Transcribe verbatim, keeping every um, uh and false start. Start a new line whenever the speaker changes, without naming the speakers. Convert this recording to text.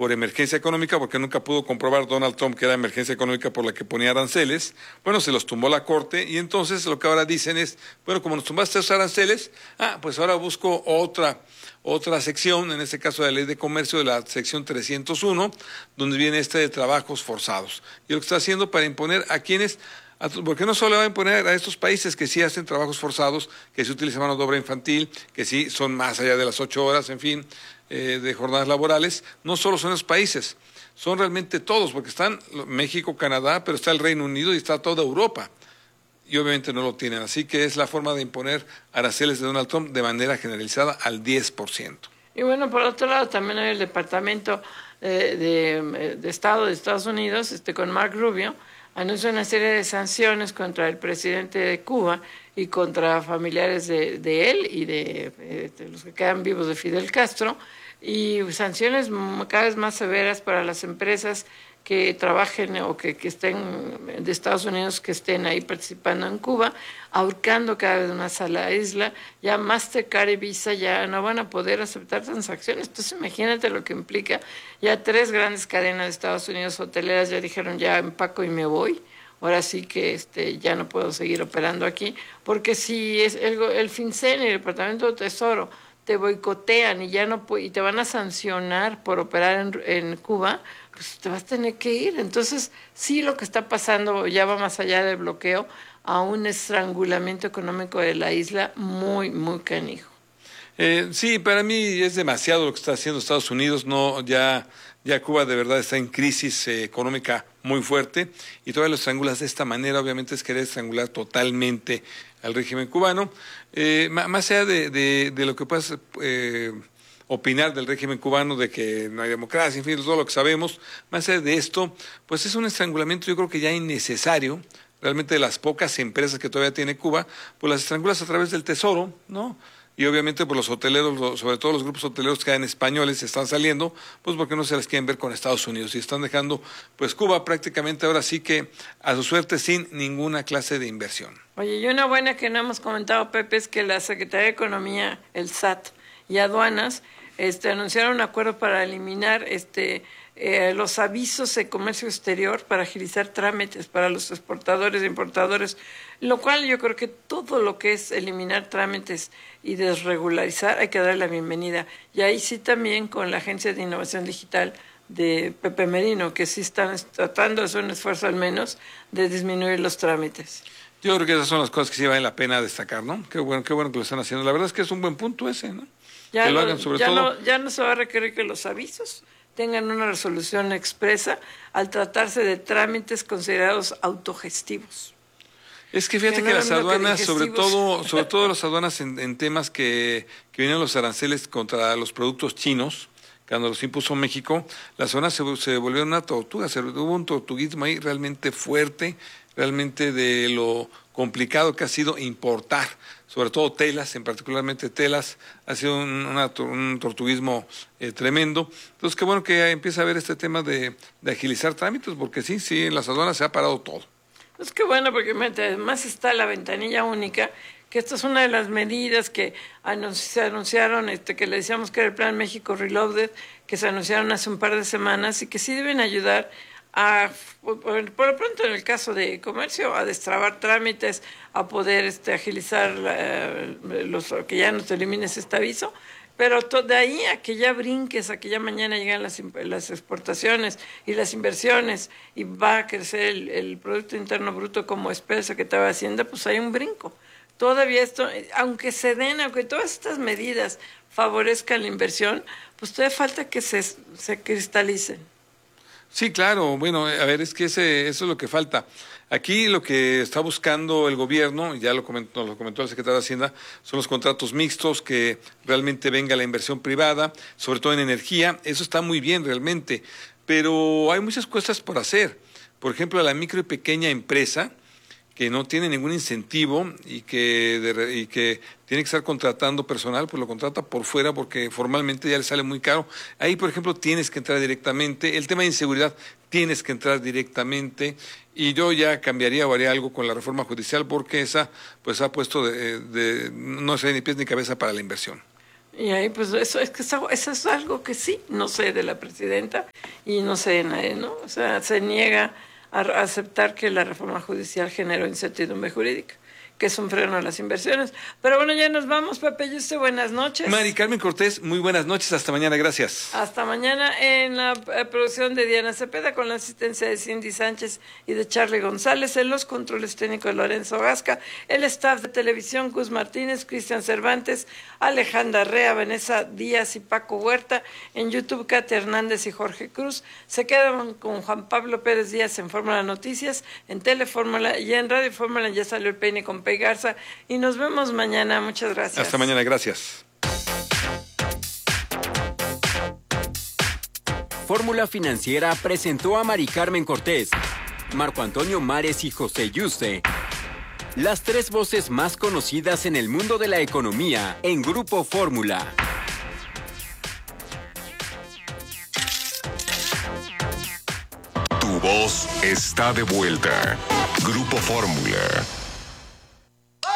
por emergencia económica, porque nunca pudo comprobar Donald Trump que era emergencia económica por la que ponía aranceles. Bueno, se los tumbó la Corte y entonces lo que ahora dicen es, bueno, como nos tumbaste esos aranceles, ah, pues ahora busco otra, otra sección, en este caso de la Ley de Comercio, de la sección trescientos uno, donde viene este de trabajos forzados. Y lo que está haciendo para imponer a quienes... Porque no solo va a imponer a estos países que sí hacen trabajos forzados, que sí utilizan mano de obra infantil, que sí son más allá de las ocho horas, en fin, eh, de jornadas laborales, no solo son esos países, son realmente todos, porque están México, Canadá, pero está el Reino Unido y está toda Europa. Y obviamente no lo tienen, así que es la forma de imponer aranceles de Donald Trump de manera generalizada al diez por ciento.
Y bueno, por otro lado, también hay el Departamento eh, de, de Estado de Estados Unidos, este, con Mark Rubio, anunció una serie de sanciones contra el presidente de Cuba y contra familiares de, de él y de, de los que quedan vivos de Fidel Castro, y sanciones cada vez más severas para las empresas que trabajen o que, que estén de Estados Unidos, que estén ahí participando en Cuba, ahorcando cada vez más a la isla. Ya Mastercard y Visa ya no van a poder aceptar transacciones. Entonces imagínate lo que implica. Ya tres grandes cadenas de Estados Unidos hoteleras ya dijeron, ya empaco y me voy. Ahora sí que este, ya no puedo seguir operando aquí, porque si es el, el FinCEN y el Departamento de Tesoro te boicotean y ya no y te van a sancionar por operar en, en Cuba, pues te vas a tener que ir. Entonces, sí, lo que está pasando ya va más allá del bloqueo a un estrangulamiento económico de la isla muy, muy canijo.
Eh, sí, para mí es demasiado lo que está haciendo Estados Unidos. No, ya, ya Cuba de verdad está en crisis eh, económica muy fuerte y todavía lo estrangulas de esta manera. Obviamente es querer estrangular totalmente al régimen cubano. Eh, más allá de, de, de lo que puedas eh, opinar del régimen cubano, de que no hay democracia, en fin, todo lo que sabemos, más allá de esto, pues es un estrangulamiento yo creo que ya innecesario. Realmente de las pocas empresas que todavía tiene Cuba, pues las estrangulas a través del Tesoro, ¿no? Y obviamente por los hoteleros, sobre todo los grupos hoteleros que hay en españoles están saliendo, pues porque no se las quieren ver con Estados Unidos y están dejando pues Cuba prácticamente ahora sí que a su suerte sin ninguna clase de inversión.
Oye, y una buena que no hemos comentado, Pepe, es que la Secretaría de Economía, el S A T y Aduanas este, anunciaron un acuerdo para eliminar este eh, los avisos de comercio exterior para agilizar trámites para los exportadores e importadores, lo cual yo creo que todo lo que es eliminar trámites y desregularizar hay que darle la bienvenida. Y ahí sí también con la Agencia de Innovación Digital de Pepe Merino, que sí están tratando de hacer un esfuerzo al menos de disminuir los trámites.
Yo creo que esas son las cosas que sí vale la pena destacar, ¿no? Qué bueno, qué bueno que lo están haciendo. La verdad es que es un buen punto ese, ¿no?
Ya,
que lo
lo,
hagan sobre
ya
todo.
No, ya no se va a requerir que los avisos tengan una resolución expresa al tratarse de trámites considerados autogestivos.
Es que fíjate que, no que las aduanas, que sobre todo, sobre todo las aduanas en, en temas que, que vienen los aranceles contra los productos chinos, cuando los impuso México, las aduanas se, se volvieron una tortuga, se hubo un tortuguismo ahí realmente fuerte, realmente de lo complicado que ha sido importar, sobre todo telas, en particularmente telas, ha sido un, una, un tortuguismo eh, tremendo. Entonces, qué bueno que empieza a haber este tema de, de agilizar trámites, porque sí, sí, en las aduanas se ha parado todo.
Pues qué bueno, porque además está la ventanilla única, que esta es una de las medidas que se anunciaron, este, que le decíamos que era el Plan México Reloaded, que se anunciaron hace un par de semanas y que sí deben ayudar a, por lo pronto en el caso de comercio, a destrabar trámites, a poder este, agilizar eh, los, que ya no te elimines este aviso, pero de ahí a que ya brinques, a que ya mañana llegan las, las exportaciones y las inversiones y va a crecer el, el Producto Interno Bruto como espera el secretario de Hacienda, pues hay un brinco. Todavía esto, aunque se den, aunque todas estas medidas favorezcan la inversión, pues todavía falta que se, se cristalicen.
Sí, claro. Bueno, a ver, es que ese, eso es lo que falta. Aquí lo que está buscando el gobierno, ya lo comentó, lo comentó el secretario de Hacienda, son los contratos mixtos, que realmente venga la inversión privada, sobre todo en energía. Eso está muy bien realmente, pero hay muchas cosas por hacer. Por ejemplo, la micro y pequeña empresa, que no tiene ningún incentivo y que, de, y que tiene que estar contratando personal, pues lo contrata por fuera porque formalmente ya le sale muy caro. Ahí, por ejemplo, tienes que entrar directamente. El tema de inseguridad, tienes que entrar directamente. Y yo ya cambiaría o haría algo con la reforma judicial porque esa pues ha puesto de, de no sé ni pies ni cabeza para la inversión.
Y ahí, pues, eso es que eso, eso es algo que sí, no sé de la presidenta y no sé de nadie, ¿no? O sea, se niega a, a aceptar que la reforma judicial generó incertidumbre jurídica, que es un freno a las inversiones. Pero bueno, ya nos vamos, Pepe Yuste, buenas noches.
Mari Carmen Cortés, muy buenas noches, hasta mañana, gracias.
Hasta mañana en la eh, producción de Diana Cepeda, con la asistencia de Cindy Sánchez y de Charlie González, en los controles técnicos Lorenzo Gasca, el staff de televisión Gus Martínez, Cristian Cervantes, Alejandra Rea, Vanessa Díaz y Paco Huerta, en YouTube Katia Hernández y Jorge Cruz. Se quedan con Juan Pablo Pérez Díaz en Fórmula Noticias, en Telefórmula y en Radio Fórmula ya salió el peine con Pei Garza, y nos vemos mañana. Muchas gracias.
Hasta mañana, gracias.
Fórmula Financiera presentó a Mari Carmen Cortés, Marco Antonio Mares y José Yuste, las tres voces más conocidas en el mundo de la economía en Grupo Fórmula.
Tu voz está de vuelta. Grupo Fórmula.